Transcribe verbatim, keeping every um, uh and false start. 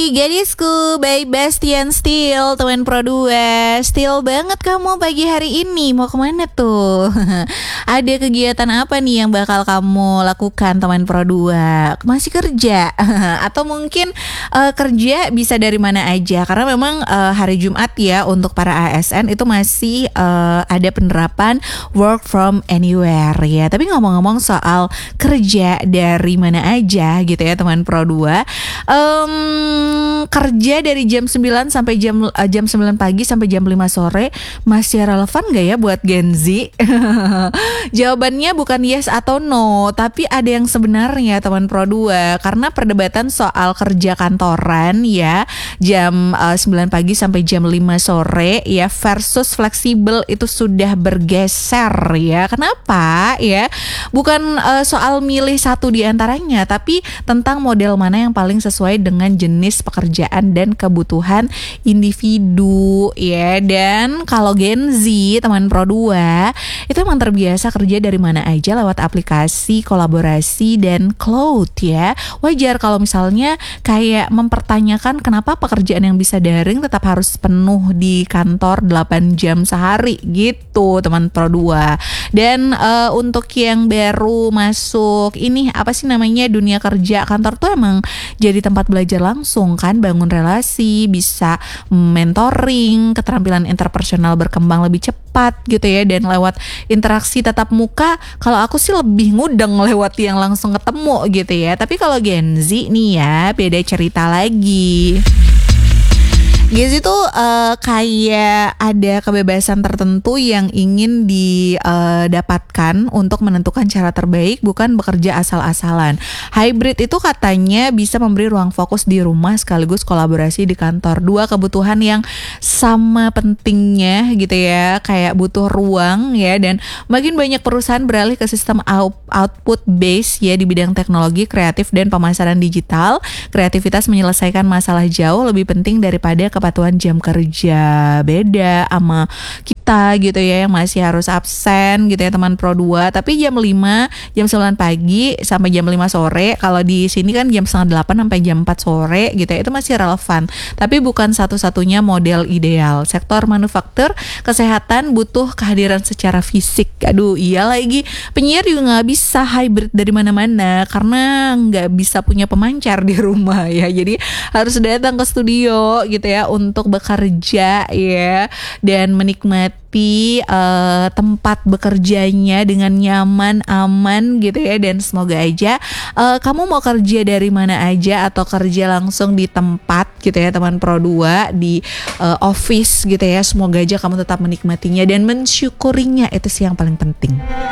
Hai gadisku, by Bastian Steel, teman Pro dua. Steel banget kamu pagi hari ini. Mau kemana tuh? Ada kegiatan apa nih yang bakal kamu lakukan teman Pro dua? Masih kerja? Atau mungkin uh, kerja bisa dari mana aja? Karena memang uh, hari Jumat ya untuk para A S N itu masih uh, ada penerapan work from anywhere ya. Tapi ngomong-ngomong soal kerja dari mana aja gitu ya teman Pro dua, um, kerja dari jam sembilan sampai jam uh, jam sembilan pagi sampai jam lima sore masih relevan gak ya buat Gen Z? Jawabannya bukan yes atau no, tapi ada yang sebenarnya teman Pro dua, karena perdebatan soal kerja kantoran ya jam uh, sembilan pagi sampai jam lima sore ya versus fleksibel itu sudah bergeser ya. Kenapa ya? Bukan uh, soal milih satu di antaranya, tapi tentang model mana yang paling sesuai dengan jenis pekerjaan dan kebutuhan individu ya. Dan kalau Gen Z teman Pro dua itu emang terbiasa kerja dari mana aja lewat aplikasi, kolaborasi dan cloud ya. Wajar kalau misalnya kayak mempertanyakan kenapa pekerjaan yang bisa daring tetap harus penuh di kantor delapan jam sehari gitu teman Pro dua. Dan uh, untuk yang baru masuk ini apa sih namanya dunia kerja kantor tuh emang jadi tempat belajar langsung kan, bangun relasi, bisa mentoring, keterampilan interpersonal berkembang lebih cepat gitu ya. Dan lewat interaksi tatap muka, kalau aku sih lebih ngudeng lewat yang langsung ketemu gitu ya. Tapi kalau Gen Z nih ya beda cerita lagi. Gen Z itu uh, kayak ada kebebasan tertentu yang ingin didapatkan untuk menentukan cara terbaik, bukan bekerja asal-asalan. Hybrid itu katanya bisa memberi ruang fokus di rumah sekaligus kolaborasi di kantor. Dua kebutuhan yang sama pentingnya gitu ya, kayak butuh ruang ya. Dan makin banyak perusahaan beralih ke sistem out- output base ya di bidang teknologi, kreatif dan pemasaran digital. Kreativitas menyelesaikan masalah jauh lebih penting daripada kepatuhan jam kerja. Beda sama kita gitu ya yang masih harus absen gitu ya teman Pro dua. Tapi jam lima, jam sembilan pagi sampai jam lima sore. Kalau di sini kan jam setengah delapan sampai jam empat sore gitu ya, itu masih relevan. Tapi bukan satu-satunya model ideal. Sektor manufaktur, kesehatan butuh kehadiran secara fisik. Aduh iya lagi, penyiar juga gak bisa hybrid dari mana-mana karena gak bisa punya pemancar di rumah ya. Jadi harus datang ke studio gitu ya untuk bekerja ya, dan menikmati uh, tempat bekerjanya dengan nyaman, aman gitu ya. Dan semoga aja uh, kamu mau kerja dari mana aja atau kerja langsung di tempat gitu ya teman Pro dua, di uh, office gitu ya, semoga aja kamu tetap menikmatinya dan mensyukurinya, itu sih yang paling penting.